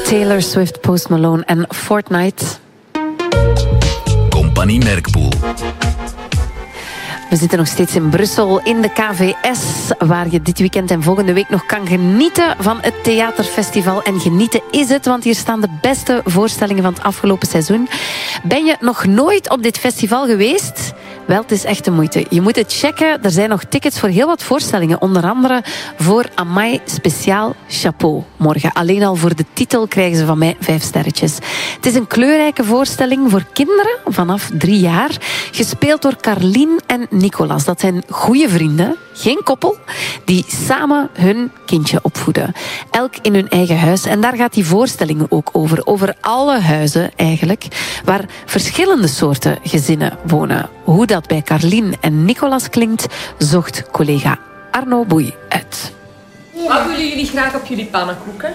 Taylor Swift, Post Malone en Fortnite. Compagnie Merkpoel. We zitten nog steeds in Brussel, in de KVS, waar je dit weekend en volgende week nog kan genieten van het theaterfestival. En genieten is het, want hier staan de beste voorstellingen van het afgelopen seizoen. Ben je nog nooit op dit festival geweest? Wel, het is echt de moeite. Je moet het checken. Er zijn nog tickets voor heel wat voorstellingen. Onder andere voor Amai Speciaal Chapeau. Morgen. Alleen al voor de titel krijgen ze van mij 5 sterretjes. Het is een kleurrijke voorstelling voor kinderen vanaf 3 jaar. Gespeeld door Carlien en Nicolas. Dat zijn goede vrienden, geen koppel, die samen hun kindje opvoeden. Elk in hun eigen huis. En daar gaat die voorstelling ook over. Over alle huizen eigenlijk, waar verschillende soorten gezinnen wonen. Hoe dat bij Carlien en Nicolas klinkt, zocht collega Arno Boei uit. Wat willen jullie graag op jullie pannenkoeken?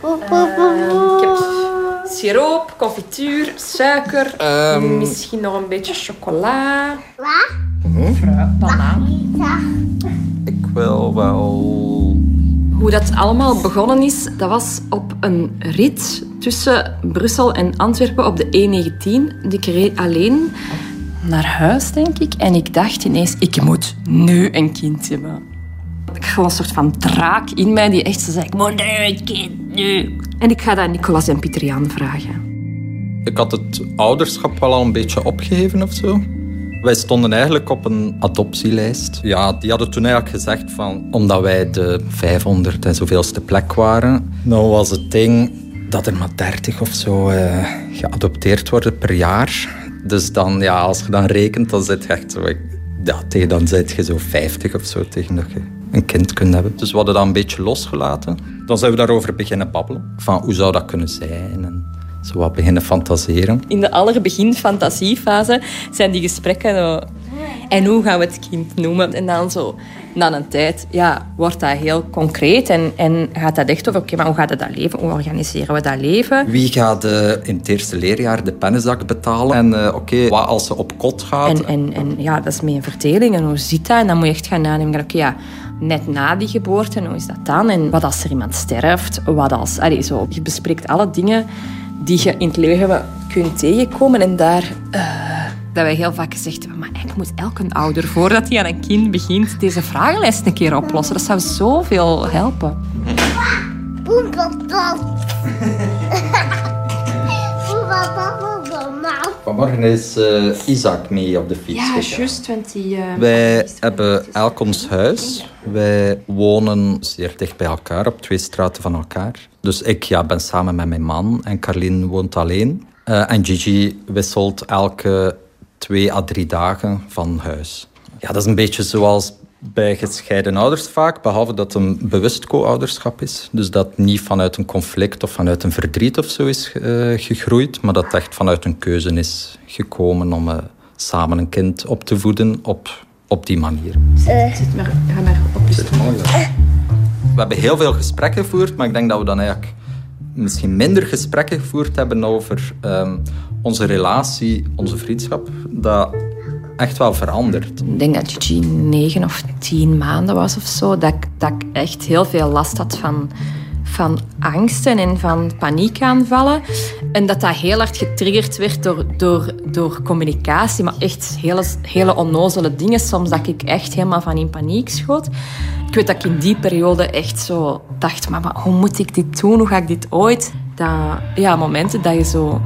Ik heb siroop, confituur, suiker, misschien nog een beetje chocola. Fruit, banaan. Ik wil wel... Hoe dat allemaal begonnen is, dat was op een rit tussen Brussel en Antwerpen op de E19. Ik reed alleen naar huis, denk ik. En ik dacht ineens, ik moet nu een kind hebben. Ik had een soort van draak in mij die echt zei, ik moet nu een kind, nu. En ik ga dat aan Nicolas en Pieter Jan vragen. Ik had het ouderschap wel al een beetje opgegeven of zo. Wij stonden eigenlijk op een adoptielijst. Ja, die hadden toen eigenlijk gezegd van... Omdat wij de 500 en zoveelste plek waren... Nou was het ding dat er maar 30 of zo geadopteerd worden per jaar. Dus dan, ja, als je dan rekent, dan zit je echt zo... Ja, dan zit je zo 50 of zo tegen dat je een kind kunt hebben. Dus we hadden dat een beetje losgelaten. Dan zijn we daarover beginnen babbelen. Van hoe zou dat kunnen zijn en... Zo wat beginnen fantaseren. In de allerbeginfantasiefase zijn die gesprekken zo... En hoe gaan we het kind noemen? En dan zo, na een tijd, ja, wordt dat heel concreet. En gaat dat echt over, oké, maar hoe gaat dat leven? Hoe organiseren we dat leven? Wie gaat in het eerste leerjaar de pennenzak betalen? En wat als ze op kot gaat? En ja, dat is met een verdeling. En hoe zit dat? En dan moet je echt gaan nadenken, oké, ja, net na die geboorte, hoe is dat dan? En wat als er iemand sterft? Wat als... Zo, je bespreekt alle dingen die je in het leven kunt tegenkomen. En daar... Dat wij heel vaak gezegd hebben, maar eigenlijk moet elke ouder, voordat hij aan een kind begint, deze vragenlijst een keer oplossen. Dat zou zoveel helpen. Vanmorgen is Isaac mee op de fiets gegaan. Ja, juist, want die... Wij hebben elk ons huis. Wij wonen zeer dicht bij elkaar, op 2 straten van elkaar. Dus ik ben samen met mijn man en Carlien woont alleen. En Gigi wisselt elke 2 à 3 dagen van huis. Ja, dat is een beetje zoals bij gescheiden ouders vaak, behalve dat het een bewust co-ouderschap is. Dus dat niet vanuit een conflict of vanuit een verdriet of zo is gegroeid, maar dat het echt vanuit een keuze is gekomen om samen een kind op te voeden op die manier. Ga maar op je stoel. We hebben heel veel gesprekken gevoerd, maar ik denk dat we dan eigenlijk misschien minder gesprekken gevoerd hebben over onze relatie, onze vriendschap, dat echt wel verandert. Ik denk dat Gigi 9 of 10 maanden was of zo, dat ik echt heel veel last had van angsten en van paniekaanvallen. En dat heel hard getriggerd werd door communicatie, maar echt hele onnozele dingen. Soms dat ik echt helemaal van in paniek schoot. Ik weet dat ik in die periode echt zo dacht, maar hoe moet ik dit doen? Hoe ga ik dit ooit? Momenten dat je zo...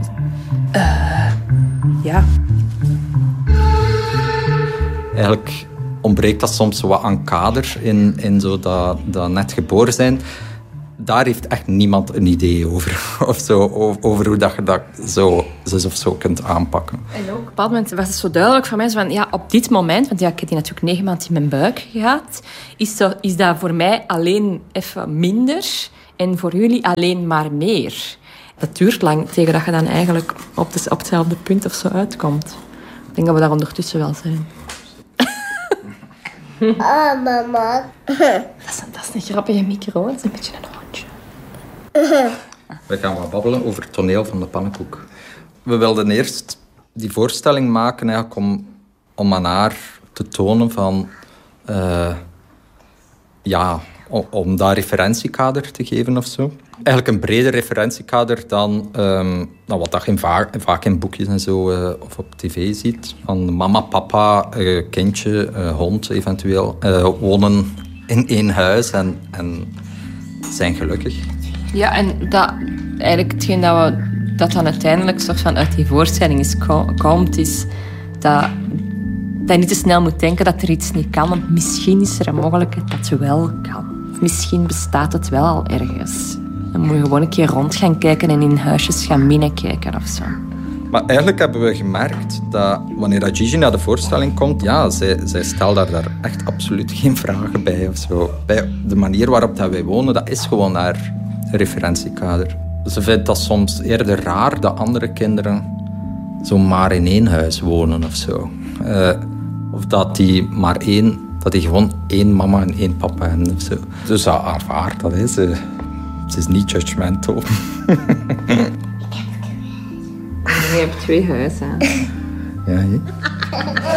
Eigenlijk ontbreekt dat soms zo wat aan kader in zo dat net geboren zijn. Daar heeft echt niemand een idee over. Of zo, over hoe dat je dat zo kunt aanpakken. En ook op een bepaald moment was het zo duidelijk voor mij, van, op dit moment, want ik heb die natuurlijk 9 maanden in mijn buik gehad, is dat voor mij alleen even minder en voor jullie alleen maar meer. Dat duurt lang tegen dat je dan eigenlijk op hetzelfde punt of zo uitkomt. Ik denk dat we daar ondertussen wel zijn. Mama. Dat is een grappige micro. Dat is een beetje een hondje. We gaan wat babbelen over het toneel van de pannenkoek. We wilden eerst die voorstelling maken eigenlijk om aan haar te tonen van... om daar referentiekader te geven of zo. eigenlijk een breder referentiekader dan wat dat je vaak in boekjes en zo of op tv ziet. Van mama, papa, kindje, hond eventueel, wonen in één huis en zijn gelukkig. Ja, en dat eigenlijk hetgeen dat dan uiteindelijk soort van uit die voorstelling komt, is dat je niet te snel moet denken dat er iets niet kan. Want misschien is er een mogelijkheid dat het wel kan. Of misschien bestaat het wel al ergens. Dan moet je gewoon een keer rond gaan kijken en in huisjes gaan binnenkijken of zo. Maar eigenlijk hebben we gemerkt dat wanneer dat Gigi naar de voorstelling komt, ja, zij stelt daar echt absoluut geen vragen bij of zo. Bij de manier waarop dat wij wonen, dat is gewoon haar referentiekader. Ze vindt dat soms eerder raar dat andere kinderen zo maar in één huis wonen of zo. Of dat die gewoon één mama en één papa hebben of zo. Dus dat aanvaardt, dat is. Ze is niet judgmental. Je hebt 2 huizen. Ja,